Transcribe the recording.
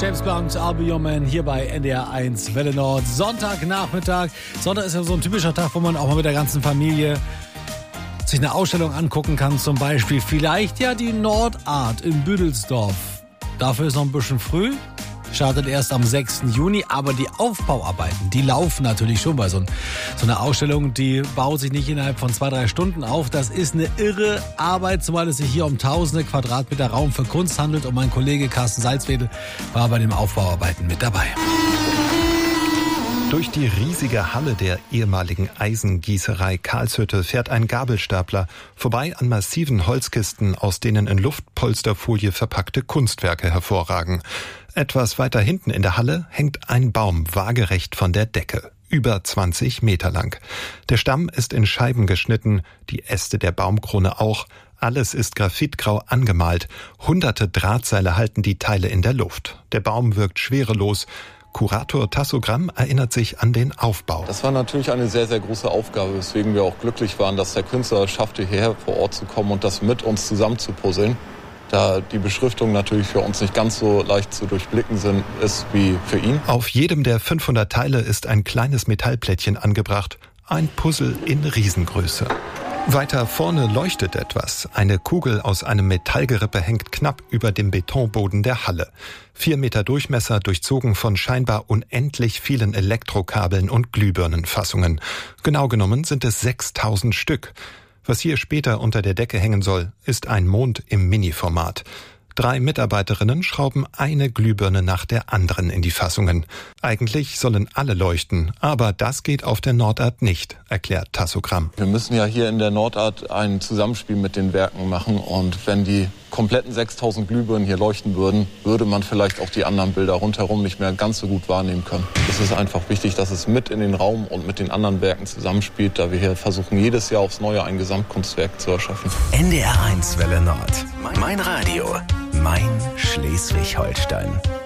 James Blunt, I'll Be Your Man, hier bei NDR 1 Welle Nord. Sonntagnachmittag. Sonntag ist ja so ein typischer Tag, wo man auch mal mit der ganzen Familie sich eine Ausstellung angucken kann. Zum Beispiel vielleicht ja die Nordart in Büdelsdorf. Dafür ist noch ein bisschen früh. Startet erst am 6. Juni, aber die Aufbauarbeiten, die laufen natürlich schon bei so einer Ausstellung, die baut sich nicht innerhalb von 2-3 Stunden auf. Das ist eine irre Arbeit, zumal es sich hier um tausende Quadratmeter Raum für Kunst handelt und mein Kollege Carsten Salzwedel war bei den Aufbauarbeiten mit dabei. Durch die riesige Halle der ehemaligen Eisengießerei Karlshütte fährt ein Gabelstapler vorbei an massiven Holzkisten, aus denen in Luftpolsterfolie verpackte Kunstwerke hervorragen. Etwas weiter hinten in der Halle hängt ein Baum waagerecht von der Decke, über 20 Meter lang. Der Stamm ist in Scheiben geschnitten, die Äste der Baumkrone auch. Alles ist graphitgrau angemalt. Hunderte Drahtseile halten die Teile in der Luft. Der Baum wirkt schwerelos. Kurator Tasso Gramm erinnert sich an den Aufbau. Das war natürlich eine sehr, sehr große Aufgabe, weswegen wir auch glücklich waren, dass der Künstler es schaffte, hierher vor Ort zu kommen und das mit uns zusammen zu puzzeln. Da die Beschriftung natürlich für uns nicht ganz so leicht zu durchblicken ist wie für ihn. Auf jedem der 500 Teile ist ein kleines Metallplättchen angebracht. Ein Puzzle in Riesengröße. Weiter vorne leuchtet etwas. Eine Kugel aus einem Metallgerippe hängt knapp über dem Betonboden der Halle. 4 Meter Durchmesser, durchzogen von scheinbar unendlich vielen Elektrokabeln und Glühbirnenfassungen. Genau genommen sind es 6000 Stück. Was hier später unter der Decke hängen soll, ist ein Mond im Mini-Format. 3 Mitarbeiterinnen schrauben eine Glühbirne nach der anderen in die Fassungen. Eigentlich sollen alle leuchten, aber das geht auf der Nordart nicht, erklärt Tasso Gramm. Wir müssen ja hier in der Nordart ein Zusammenspiel mit den Werken machen und wenn die kompletten 6000 Glühbirnen hier leuchten würden, würde man vielleicht auch die anderen Bilder rundherum nicht mehr ganz so gut wahrnehmen können. Es ist einfach wichtig, dass es mit in den Raum und mit den anderen Werken zusammenspielt, da wir hier versuchen, jedes Jahr aufs Neue ein Gesamtkunstwerk zu erschaffen. NDR 1 Welle Nord. Mein Radio. Mein Schleswig-Holstein.